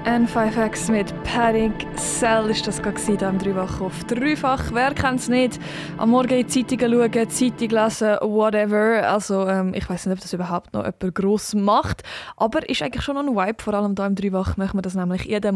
N5X mit Panic Cell ist das hier im Dreifach auf Dreifach. Wer kennt es nicht? Am Morgen in die Zeitungen schauen, Zeitung lesen, whatever. Also ich weiß nicht, ob das überhaupt noch jemand gross macht. Aber ist eigentlich schon noch ein Vibe. Vor allem hier im Dreifach machen wir das nämlich jeden